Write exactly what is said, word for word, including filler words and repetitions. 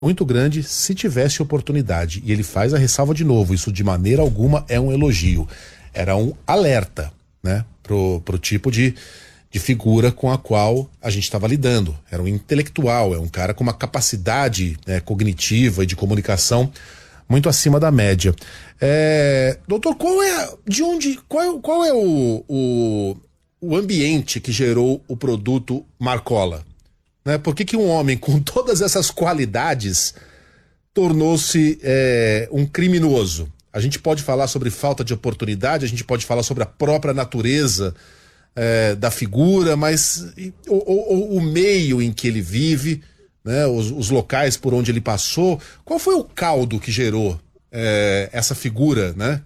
muito grande se tivesse oportunidade. E ele faz a ressalva de novo, isso de maneira alguma é um elogio. Era um alerta, né, pro, pro tipo de, de figura com a qual a gente estava lidando. Era um intelectual, é um cara com uma capacidade, né, cognitiva e de comunicação muito acima da média. É, doutor, qual é, de onde, qual é, qual é o, o, o ambiente que gerou o produto Marcola? Né? Por que que um homem com todas essas qualidades tornou-se é, um criminoso? A gente pode falar sobre falta de oportunidade, a gente pode falar sobre a própria natureza é, da figura, mas o, o, o meio em que ele vive, né, os, os locais por onde ele passou, qual foi o caldo que gerou é, essa figura, né,